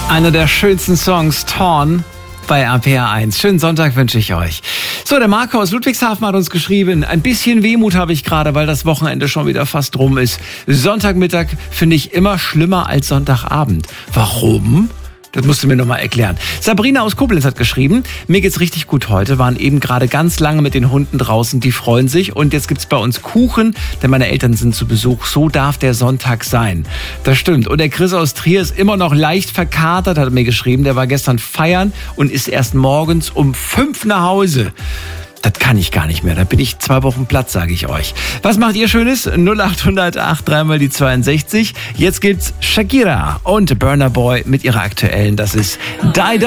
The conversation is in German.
Einer der schönsten Songs, Torn, bei RPR 1. Schönen Sonntag wünsche ich euch. So, der Marco aus Ludwigshafen hat uns geschrieben, ein bisschen Wehmut habe ich gerade, weil das Wochenende schon wieder fast rum ist. Sonntagmittag finde ich immer schlimmer als Sonntagabend. Warum? Das musst du mir nochmal erklären. Sabrina aus Koblenz hat geschrieben, mir geht's richtig gut heute, waren eben gerade ganz lange mit den Hunden draußen, die freuen sich und jetzt gibt's bei uns Kuchen, denn meine Eltern sind zu Besuch, so darf der Sonntag sein. Das stimmt. Und der Chris aus Trier ist immer noch leicht verkatert, hat er mir geschrieben, der war gestern feiern und ist erst morgens um 5 nach Hause. Das kann ich gar nicht mehr. Da bin ich 2 Wochen platt, sage ich euch. Was macht ihr Schönes? 0800 83 die 62. Jetzt gibt's Shakira und Burna Boy mit ihrer aktuellen. Das ist Die Die.